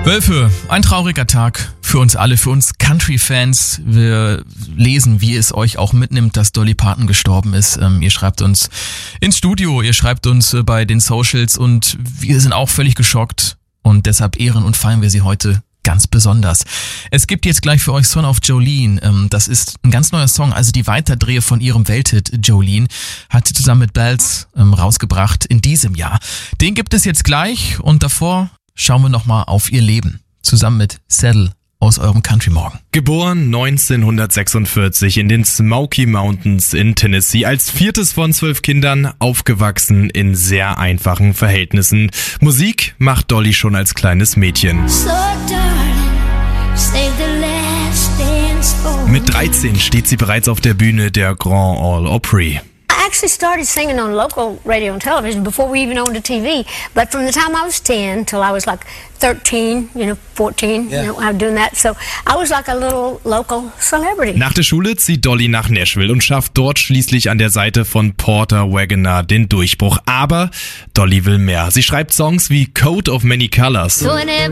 Wölfe, ein trauriger Tag für uns alle, für uns Country-Fans. Wir lesen, wie es euch auch mitnimmt, dass Dolly Parton gestorben ist. Ihr schreibt uns ins Studio, ihr schreibt uns bei den Socials und wir sind auch völlig geschockt und deshalb ehren und feiern wir sie heute ganz besonders. Es gibt jetzt gleich für euch Son of Jolene. Das ist ein ganz neuer Song, also die Weiterdrehe von ihrem Welthit Jolene. Hat sie zusammen mit Bells rausgebracht in diesem Jahr. Den gibt es jetzt gleich und davor schauen wir nochmal auf ihr Leben. Zusammen mit Saddle aus eurem Country Morgen. Geboren 1946 in den Smoky Mountains in Tennessee, als viertes von 12 Kindern, aufgewachsen in sehr einfachen Verhältnissen. Musik macht Dolly schon als kleines Mädchen. Mit 13 steht sie bereits auf der Bühne der Grand Ole Opry. I actually started singing on local radio and television before we even owned a TV. But from the time I was 10 till I was like 13, 14, I was doing that. So I was like a little local celebrity. Nach der Schule zieht Dolly nach Nashville und schafft dort schließlich an der Seite von Porter Wagoner den Durchbruch. Aber Dolly will mehr. Sie schreibt Songs wie Coat of Many Colors